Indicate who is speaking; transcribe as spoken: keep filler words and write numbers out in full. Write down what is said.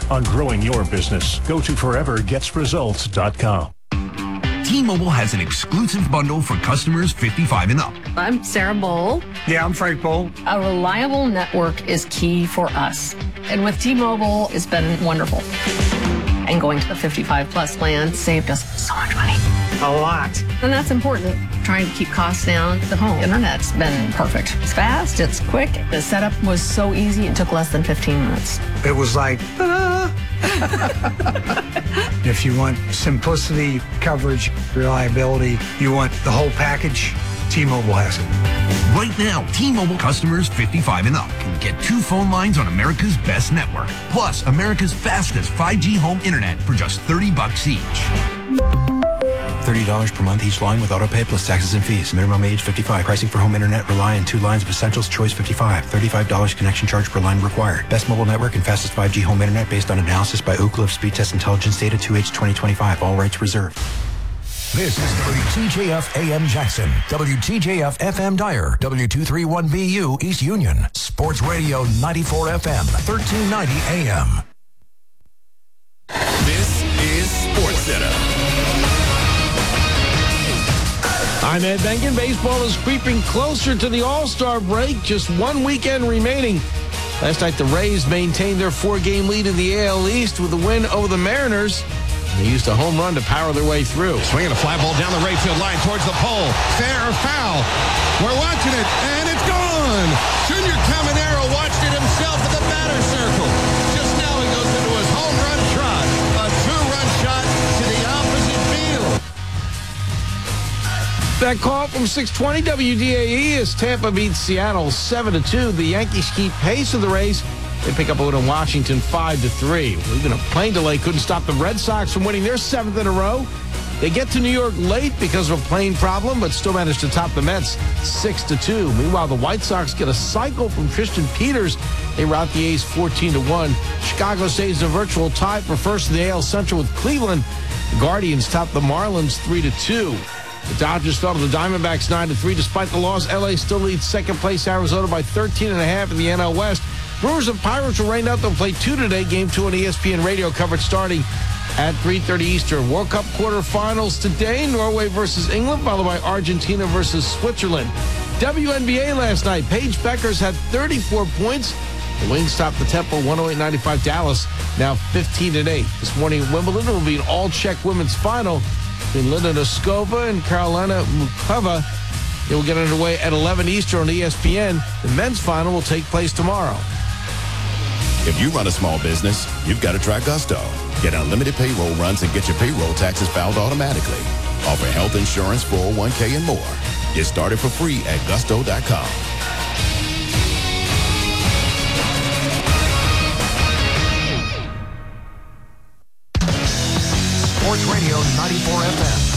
Speaker 1: on growing your business. Go to forever gets results dot com.
Speaker 2: T-Mobile has an exclusive bundle for customers fifty-five and up.
Speaker 3: I'm Sarah Bowl.
Speaker 4: Yeah, I'm Frank Bowl.
Speaker 3: A reliable network is key for us. And with T-Mobile, it's been wonderful. And going to the fifty-five plus plan saved us so much money.
Speaker 4: A lot.
Speaker 3: And that's important. Trying to keep costs down. The home internet's been perfect. It's fast, it's quick. The setup was so easy, it took less than fifteen minutes.
Speaker 4: It was like, ah. If you want simplicity, coverage, reliability, you want the whole package, T-Mobile has it.
Speaker 2: Right now, T-Mobile customers fifty-five and up can get two phone lines on America's best network, plus America's fastest five G home internet for just thirty bucks each.
Speaker 5: thirty dollars per month each line with autopay plus taxes and fees. Minimum age fifty-five. Pricing for home internet rely on two lines of Essentials Choice fifty-five. thirty-five dollars connection charge per line required. Best mobile network and fastest five G home internet based on analysis by Oak Cliff Speed Test Intelligence Data two H twenty twenty-five. All rights reserved.
Speaker 6: This is W T J F A M Jackson, W T J F F M Dyer, W two thirty-one B U East Union, Sports Radio ninety-four F M, thirteen ninety A M.
Speaker 7: This is Sports Center.
Speaker 8: I'm Ed Benkin. Baseball is creeping closer to the All-Star break. Just one weekend remaining. Last night, the Rays maintained their four-game lead in the A L East with a win over the Mariners. They used a home run to power their way through.
Speaker 7: Swinging a fly ball down the right field line towards the pole. Fair or foul? We're watching it, and it's gone! Junior Caminero watched it himself in the batter circle. Just now he goes into his home run trot. A two-run shot to the opposite field.
Speaker 8: That call from six twenty W D A E as Tampa beats Seattle seven to two. The Yankees keep pace of the Rays. They pick up a win in Washington five to three. Well, even a plane delay couldn't stop the Red Sox from winning their seventh in a row. They get to New York late because of a plane problem, but still managed to top the Mets six to two. Meanwhile, the White Sox get a cycle from Tristan Peters. They rout the A's fourteen to one. Chicago stays in a virtual tie for first in the A L Central with Cleveland. The Guardians top the Marlins three to two. The Dodgers fell to the Diamondbacks nine to three. Despite the loss, L A still leads second place Arizona by thirteen and a half in the N L West. Brewers and Pirates will rain out. They'll play two today. Game two on E S P N radio coverage starting at three thirty Eastern. World Cup quarterfinals today. Norway versus England, followed by Argentina versus Switzerland. W N B A last night. Paige Beckers had thirty-four points. The Wings topped the Temple one oh eight ninety-five. Dallas now fifteen and eight. This morning at Wimbledon will be an all-Czech women's final between Linda Noskova and Karolina Mukova. It will get underway at eleven Eastern on E S P N. The men's final will take place tomorrow.
Speaker 7: If you run a small business, you've got to try Gusto. Get unlimited payroll runs and get your payroll taxes filed automatically. Offer health insurance, four oh one k, and more. Get started for free at gusto dot com.
Speaker 6: Sports Radio ninety-four F M.